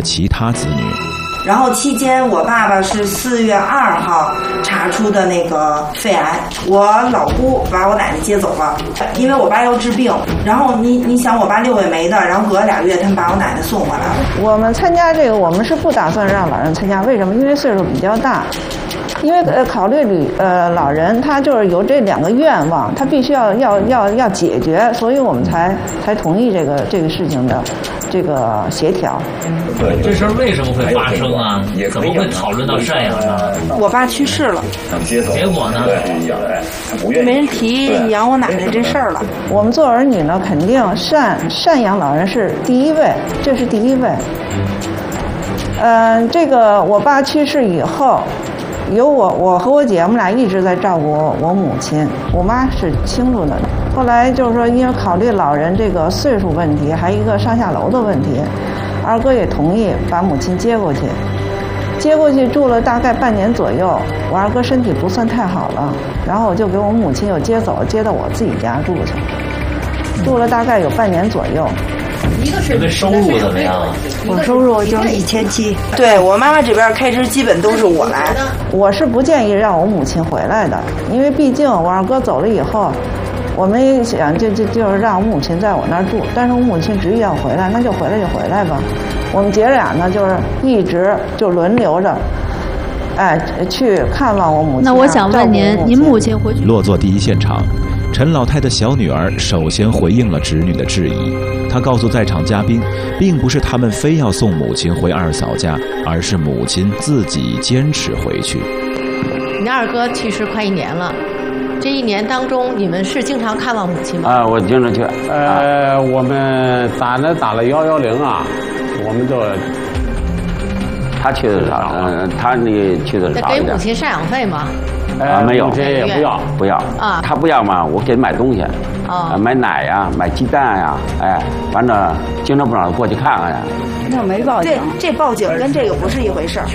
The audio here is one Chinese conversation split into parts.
其他子女。 然后期间我爸爸是4月2号查出的那个肺癌，我老姑把我奶奶接走了，因为我爸要治病。然后你想我爸6月没的，然后隔了2个月他们把我奶奶送回来了。 我们参加这个，我们是不打算让老人参加，为什么？因为岁数比较大。因为考虑老人他就是有这2个愿望，他必须要解决，所以我们才同意这个事情的这个协调。 对，这事儿为什么会发生啊？怎么会讨论到赡养呢？ 我爸去世了， 结果呢？ 没人提养我奶奶这事儿了。 我们做儿女呢，肯定赡养老人是第一位，这是第一位。这个我爸去世以后。有我和我姐，我们俩一直在照顾我母亲，我妈是清楚的。后来就是说，因为考虑老人这个岁数问题，还有一个上下楼的问题，二哥也同意把母亲接过去。接过去住了大概半年左右，我二哥身体不算太好了，然后我就给我母亲又接走，接到我自己家住去，住了大概有半年左右。 你们收入怎么样啊？ 我收入就1700。对，我妈妈这边开支基本都是我来。 我是不建议让我母亲回来的，因为毕竟我二哥走了以后，我们也想就是让我母亲在我那儿住，但是我母亲执意要回来，那就回来就回来吧。我们姐俩呢，就是一直就轮流着，去看望我母亲。 那我想问您母亲回去落座第一现场，陈老太的小女儿首先回应了侄女的质疑。她告诉在场嘉宾，并不是他们非要送母亲回二嫂家，而是母亲自己坚持回去。 你二哥去世快1年了，这1年当中，你们是经常看望母亲吗？ 我经常去。我们打了110啊，我们就他去的少，他那去的少一点。 给母亲赡养费吗？ 没有，这也不要啊。他不要嘛，我给买东西，买奶呀，买鸡蛋呀，反正经常不让他过去看看呀。 那没报警，这报警跟这个不是一回事儿。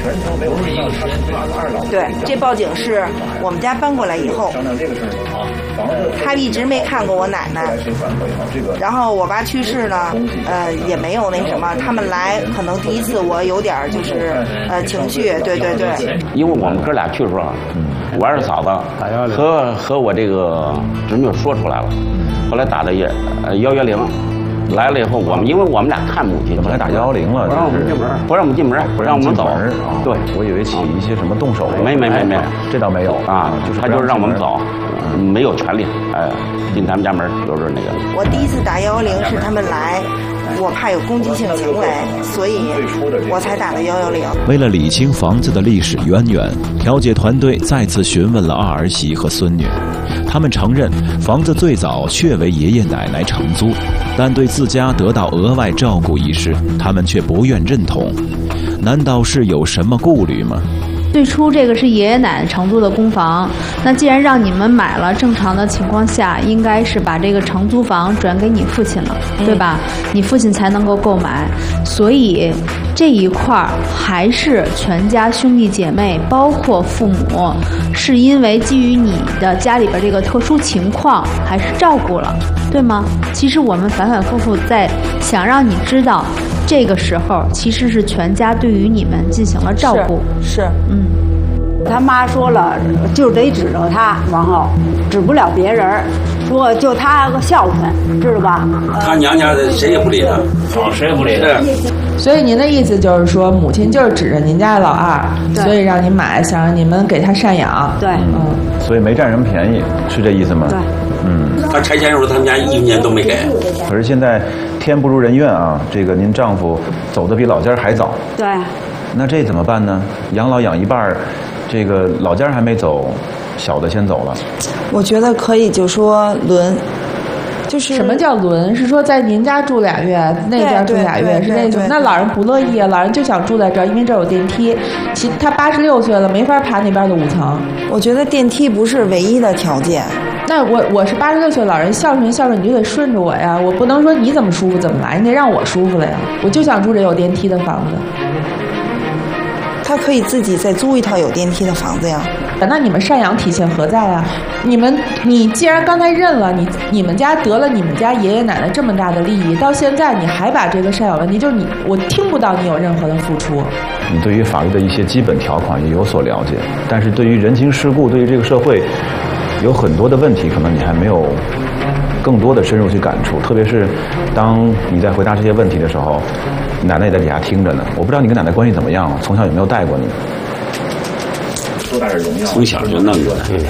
对，这报警是我们家搬过来以后，他一直没看过我奶奶。然后我爸去世呢，也没有那什么，他们来可能第一次我有点就是情绪，对。 因为我们哥俩去的时候，我二嫂子和我这个侄女说出来了，后来打的110。来了以后，因为我们俩看母亲， 怎么还打110了？ 不让我们进门，不让我们走。对， 我以为起一些什么动手。 没， 这倒没有啊，他就是让我们走，没有权利进他们家门，就是那个。 我第一次打110是他们来，我怕有攻击性行为，所以我才打的110。 为了理清房子的历史渊源，调解团队再次询问了二儿媳和孙女。他们承认房子最早确为爷爷奶奶承租，但对自家得到额外照顾一事，他们却不愿认同。难道是有什么顾虑吗？ 最初这个是爷爷奶奶承租的公房，那既然让你们买了，正常的情况下应该是把这个承租房转给你父亲了，对吧？你父亲才能够购买，所以这一块还是全家兄弟姐妹，包括父母，是因为基于你的家里边这个特殊情况，还是照顾了，对吗？其实我们反反复复在想让你知道，这个时候其实是全家对于你们进行了照顾。 是。他妈说了，就得指着他，往后指不了别人，说就他个孝顺，知道吧？ 他娘家的谁也不理他， 谁也不理他。 所以您的意思就是说，母亲就是指着您家的老二，所以让您买，想让你们给他赡养。 对， 所以没占什么便宜，是这意思吗？ 对， 他拆迁时候他们家1年都没给。 可是现在天不如人愿啊，这个您丈夫走得比老家还早。 对。 那这怎么办呢？养老养一半，这个老家还没走，小的先走了。 我觉得可以，就说轮，就是什么叫轮？是说在您家住2月，那边住2月，是那种？那老人不乐意啊，老人就想住在这儿，因为这儿有电梯。他86岁了，没法爬那边的5层。 我觉得电梯不是唯一的条件。 那我是86岁老人，孝顺你就得顺着我呀，我不能说你怎么舒服怎么来，你得让我舒服了呀。我就想住这有电梯的房子。 他可以自己再租一套有电梯的房子呀。 那你们赡养体现何在啊？你既然刚才认了，你们家得了你们家爷爷奶奶这么大的利益，到现在你还把这个赡养问题，就是我听不到你有任何的付出。 你对于法律的一些基本条款也有所了解，但是对于人情世故，对于这个社会，有很多的问题，可能你还没有更多的深入去感触。特别是当你在回答这些问题的时候，奶奶也在底下听着呢。我不知道你跟奶奶关系怎么样，从小有没有带过你？ 从小就弄过的，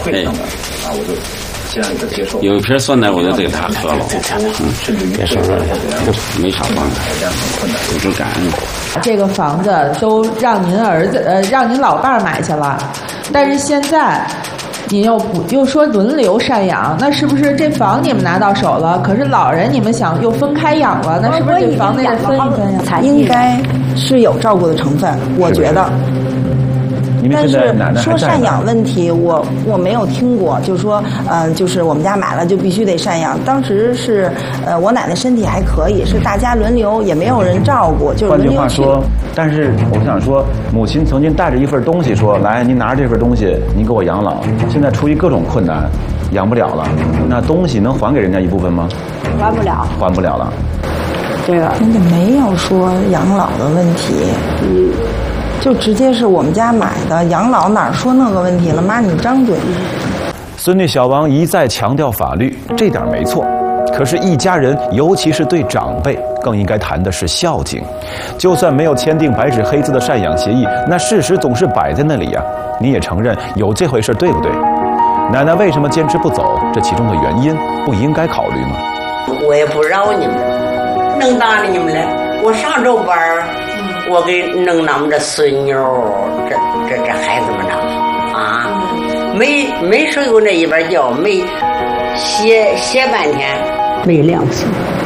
有一瓶酸奶我就给他喝了，别说了，没少帮他，有这感恩。 这个房子都让您让您老伴儿买去了，但是现在您又说轮流赡养，那是不是这房你们拿到手了？可是老人你们想又分开养了，那是不是这房子得分一分呀？ 应该是有照顾的成分，我觉得。但是说赡养问题，我没有听过，就是说，就是我们家买了就必须得赡养。当时是，我奶奶身体还可以，是大家轮流，也没有人照顾，就是轮流去。 换句话说，但是我想说，母亲曾经带着一份东西说：“来，您拿着这份东西，您给我养老。”现在出于各种困难，养不了了，那东西能还给人家一部分吗？ 还不了， 还不了了。 这个人家没有说养老的问题。就直接是我们家买的，养老哪说那个问题了？妈，你张嘴。 孙女小王一再强调法律，这点没错。可是，一家人，尤其是对长辈，更应该谈的是孝敬。就算没有签订白纸黑字的赡养协议，那事实总是摆在那里呀。你也承认有这回事，对不对？奶奶为什么坚持不走？这其中的原因不应该考虑吗？ 我也不饶你们，能打理你们嘞。我上周班儿。我给弄咱们这孙女，这孩子们呢，啊，没睡过那一边觉，没歇半天， 没良心，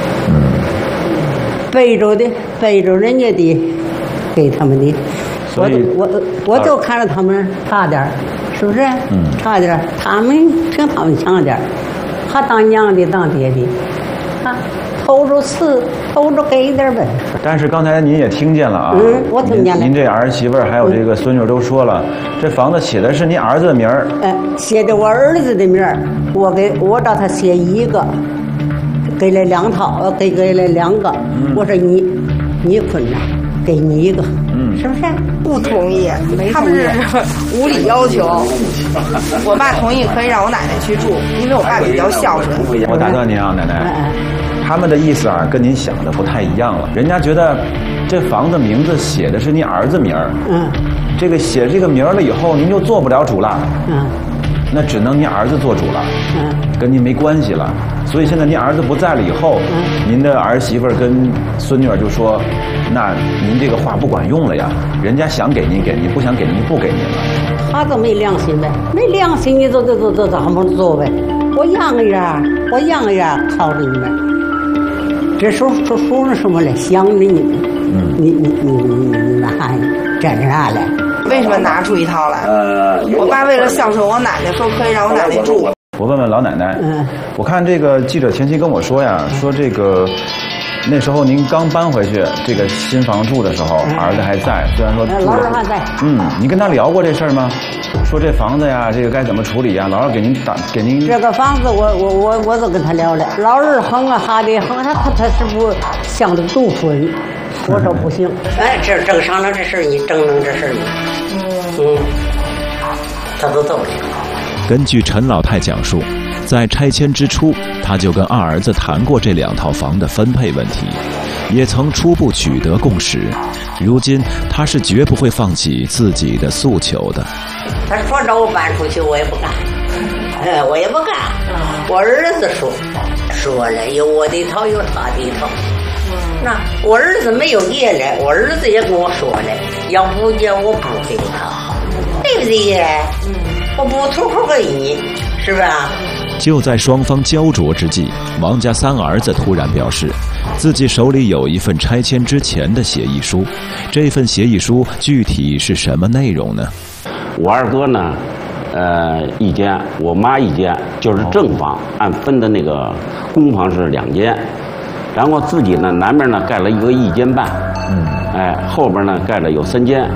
背着人家的，给他们的，我就看着他们差点，是不是？差点，他们凭他们强点，还当娘的当爹的，啊。偷着给一点呗。 但是刚才您也听见了啊， 我听见了。 您这儿媳妇还有这个孙女都说了，这房子写的是您儿子的名儿。 写的我儿子的名儿，我找他写一个，给了2套，给了2个。我说你困难，给你一个，是不是？ 不同意，他们是无理要求。我爸同意可以让我奶奶去住，因为我爸比较孝顺。 我打断您啊，奶奶。他们的意思啊，跟您想的不太一样了。人家觉得这房子名字写的是您儿子名儿，这个写这个名儿了以后，您就做不了主了，那只能您儿子做主了，跟您没关系了。所以现在您儿子不在了以后，您的儿媳妇跟孙女儿就说，那您这个话不管用了呀，人家想给您给您，不想给您就不给您了。 他都没良心呗，没良心你就怎么做呗？我养呀，靠着你们。这说什么嘞？想着你们，你还干啥嘞？ 为什么拿出一套来？我爸为了孝顺我奶奶，说可以让我奶奶住。 我问问老奶奶，我看这个记者前期跟我说呀，说这个那时候您刚搬回去这个新房住的时候，儿子还在，虽然说老二还在。 你跟他聊过这事儿吗？说这房子呀，这个该怎么处理呀？老二给您这个房子，我都跟他聊了。老二横啊哈的横，他是不想着独吞，我说不行。 这正商量这事儿，你正弄这事儿你，他都走了。 根据陈老太讲述，在拆迁之初，他就跟二儿子谈过这2套房的分配问题，也曾初步取得共识。如今他是绝不会放弃自己的诉求的。 他说让我搬出去，我也不干，我也不干。我儿子说了，有我的一套，有他的一套。那我儿子没有爷了，我儿子也跟我说了，要不叫我不给他，对不对？我不偷偷给你，是吧？ 就在双方焦灼之际，王家3儿子突然表示，自己手里有一份拆迁之前的协议书。这份协议书具体是什么内容呢？ 我二哥呢，一间，我妈一间，就是正房，按分的那个公房是2间，然后自己呢南面呢盖了一个1间半，后边呢盖了有3间，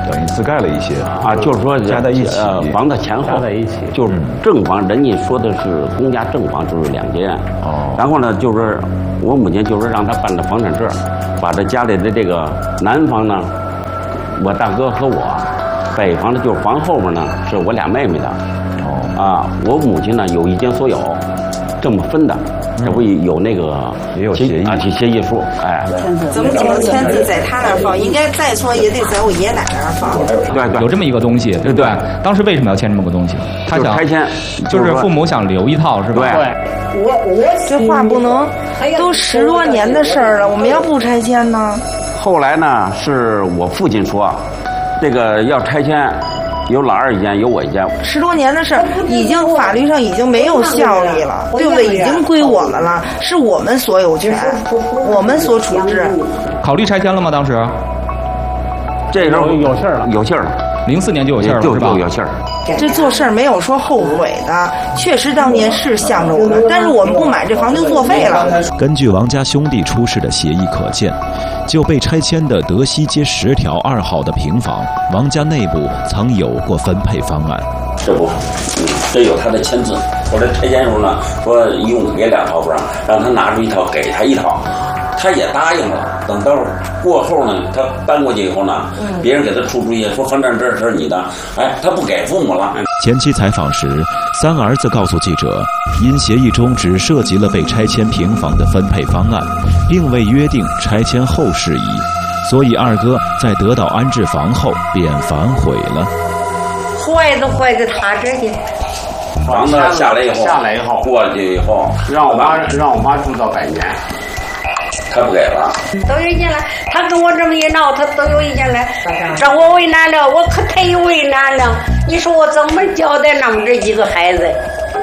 等于自盖了一些啊，就是说加在一起， 房子前后加在一起， 就是正房，人家说的是公家正房，就是2间。 哦。 然后呢，就是我母亲就是让他办的房产证，把这家里的这个南房呢，我大哥和我，北房呢就是房后面呢是我俩妹妹的。哦。啊，我母亲呢有一间所有，这么分的。这不有那个也有协议啊，协议书，哎， 怎么只能签字在他那儿放？应该再说也得在我爷爷奶奶那儿放。 对， 有这么一个东西，对不对？当时为什么要签这么个东西？他想拆迁， 就是父母想留一套，是吧？ 对。我这话不能，都10多年的事儿了，我们要不拆迁呢？ 后来呢，是我父亲说，这个要拆迁。有老二一间，有我一间。 10多年的事儿，已经法律上已经没有效力了，对不对？已经归我们了，是我们所有权，我们所处置。 考虑拆迁了吗？当时？ 这时候有信儿了， 有信儿了。 04年就有信儿了，是吧？ 就有信儿。 这做事儿没有说后悔的，确实当年是向着我们，但是我们不买这房就作废了。 根据王家兄弟出示的协议可见，就被拆迁的德西街10条2号的平房，王家内部曾有过分配方案。 这不，这有他的签字。后来拆迁时候呢，说一共给2套不让，让他拿出1套给他1套，他也答应了。等到过后呢，他搬过去以后呢，别人给他出主意说房产证是你的，哎，他不给父母了。 前期采访时，3儿子告诉记者，因协议中只涉及了被拆迁平房的分配方案，并未约定拆迁后事宜，所以2哥在得到安置房后便反悔了。 坏都坏在他这去。 房子下来以后，过去以后，让我妈住到100年。他不给了， 都有意见了。他跟我这么一闹，他都有意见了，让我为难了，我可太为难了。你说我怎么交代咱们这几个孩子？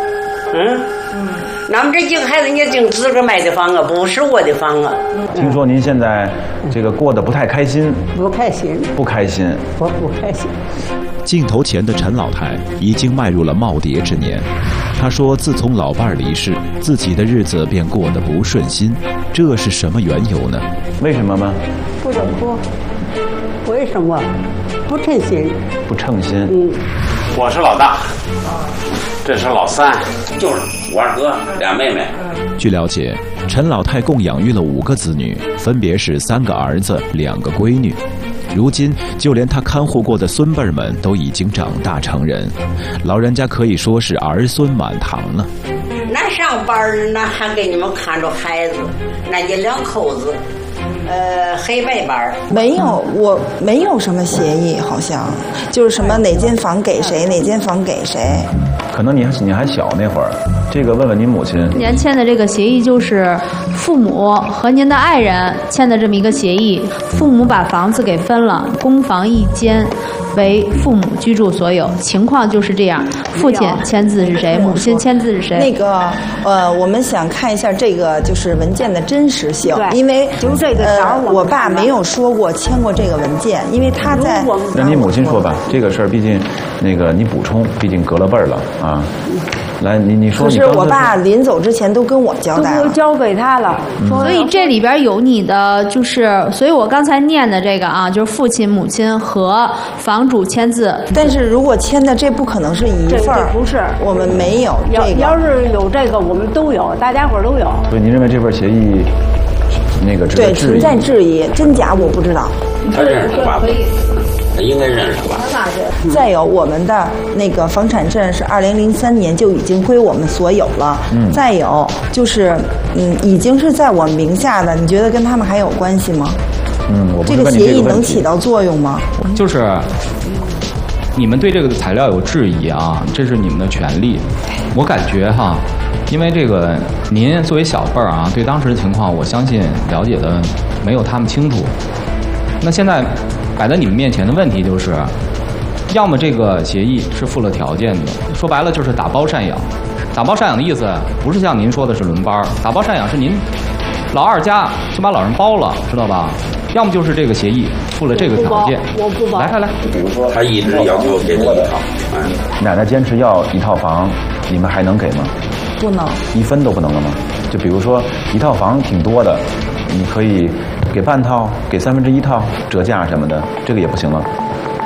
咱们这几个孩子，你净自个买的房啊，不是我的房啊。 听说您现在这个过得不太开心？ 不开心。 不开心。 我不开心。 镜头前的陈老太已经迈入了耄耋之年。她说，自从老伴儿离世，自己的日子便过得不顺心。这是什么缘由呢？ 为什么吗？ 不怎么说。为什么？不称心。 不称心。 我是老大，这是老3，就是我2哥俩妹妹。 据了解，陈老太共养育了5个子女，分别是3个儿子、2个闺女。如今，就连她看护过的孙辈们都已经长大成人，老人家可以说是儿孙满堂了。 那上班那还给你们看着孩子，那就2口子，黑白班。 没有，我没有什么协议，好像就是什么哪间房给谁，哪间房给谁。 可能你还小那会儿，这个问问您母亲。 您签的这个协议就是父母和您的爱人签的这么一个协议，父母把房子给分了，公房1间为父母居住所有，情况就是这样。父亲签字是谁？母亲签字是谁？ 那个我们想看一下这个就是文件的真实性，因为就这个我爸没有说过签过这个文件，因为他在。 让你母亲说吧，这个事儿毕竟那个你补充，毕竟隔了辈儿了啊。来，你说。可是我爸临走之前都跟我交代了， 都交给他了。 所以这里边有你的，就是所以我刚才念的这个啊，就是父亲、母亲和房主签字。 但是如果签的这不可能是一份儿， 不是， 我们没有这个。 要是有这个，我们都有，大家伙都有。 所以您认为这份协议那个对存在质疑，真假我不知道。 他认识吧？他应该认识吧？ 再有，我们的那个房产证是2003年就已经归我们所有了。再有就是，已经是在我们名下的，你觉得跟他们还有关系吗？ 我这个协议能起到作用吗？ 就是你们对这个材料有质疑啊，这是你们的权利。我感觉哈，因为这个您作为小辈儿啊，对当时的情况，我相信了解的没有他们清楚。那现在摆在你们面前的问题就是，要么这个协议是附了条件的，说白了就是打包赡养。打包赡养的意思不是像您说的是轮班，打包赡养是您老2家就把老人包了，知道吧？要么就是这个协议附了这个条件。 我不包。 来， 他一直要求给你1套。 奶奶坚持要1套房，你们还能给吗？ 不能 ，1分都不能了吗？就比如说1套房挺多的，你可以给半套，给1/3套折价什么的，这个也不行了。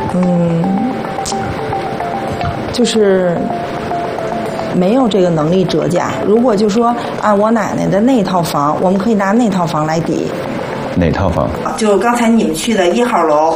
就是没有这个能力折价。如果就说按我奶奶的那套房，我们可以拿那套房来抵。 哪套房？ 就刚才你们去的1号楼。